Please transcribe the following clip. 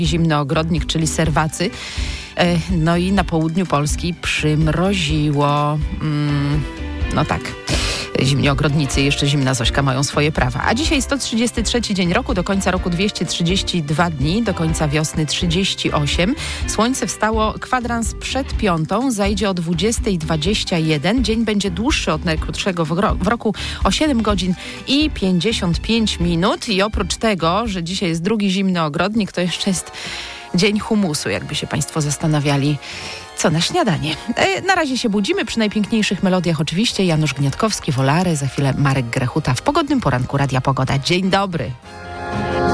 zimny ogrodnik, czyli serwacy. No i na południu Polski przymroziło. No tak. Zimni ogrodnicy i jeszcze zimna Zośka mają swoje prawa. A dzisiaj 133 dzień roku, do końca roku 232 dni, do końca wiosny 38. Słońce wstało kwadrans przed 5, zajdzie o 20:21. Dzień będzie dłuższy od najkrótszego w roku o 7 godzin i 55 minut. I oprócz tego, że dzisiaj jest drugi zimny ogrodnik, to jeszcze jest dzień humusu, jakby się Państwo zastanawiali, co na śniadanie. Na razie się budzimy przy najpiękniejszych melodiach oczywiście. Janusz Gniatkowski, Wolary, za chwilę Marek Grechuta w pogodnym poranku Radia Pogoda. Dzień dobry.